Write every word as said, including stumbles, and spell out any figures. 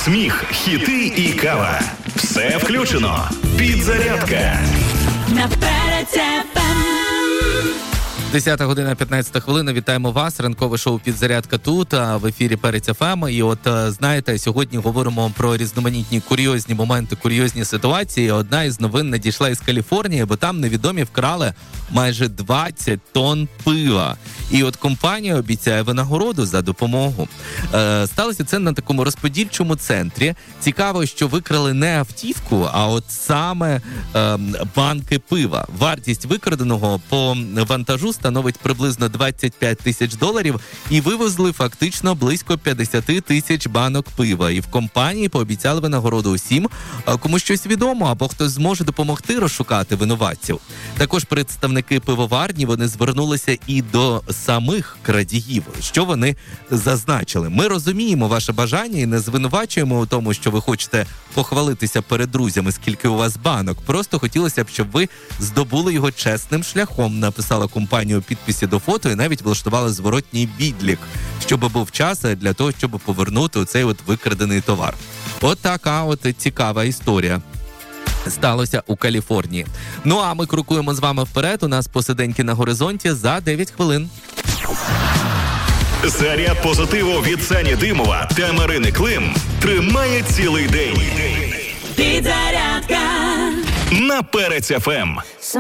Сміх, хіти і кава. Все включено. Підзарядка. На Перець еф ем. десята година п'ятнадцята хвилина. Вітаємо вас. Ранкове шоу «Підзарядка» тут, а в ефірі Перець еф ем. І от, знаєте, сьогодні говоримо про різноманітні курйозні моменти, курйозні ситуації. Одна із новин надійшла із Каліфорнії, бо там невідомі вкрали майже двадцять тонн пива. І от компанія обіцяє винагороду за допомогу. Е, сталося це на такому розподільчому центрі. Цікаво, що викрали не автівку, а от саме е, банки пива. Вартість викраденого по вантажу становить приблизно двадцять п'ять тисяч доларів і вивезли фактично близько п'ятдесят тисяч банок пива. І в компанії пообіцяли винагороду усім, кому щось відомо або хтось зможе допомогти розшукати винуватців. Також представники пивоварні, вони звернулися і до самих крадіїв. Що вони зазначили? Ми розуміємо ваше бажання і не звинувачуємо у тому, що ви хочете похвалитися перед друзями, скільки у вас банок. Просто хотілося б, щоб ви здобули його чесним шляхом, написала компанія у підписі до фото і навіть влаштувала зворотній відлік, щоб був час для того, щоб повернути оцей от викрадений товар. От така от цікава історія сталося у Каліфорнії. Ну а ми крокуємо з вами вперед. У нас посиденьки на горизонті за дев'ять хвилин. Заряд позитиву від Сані Димова та Марини Клим тримає цілий день. Підзарядка На Перець еф ем.